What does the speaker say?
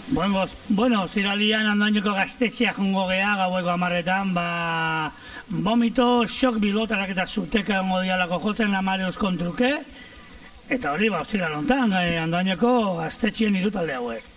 Bueno, ostiralian Andoaineko gaztetxea jongo geha, gaueko 10:00, vomito, shock bilotarak eta zuteka ongo dialako jotzen Amareus kontruke, eta hori, ostiral hontan, Andoaineko gaztetxeen 3 talde hauek.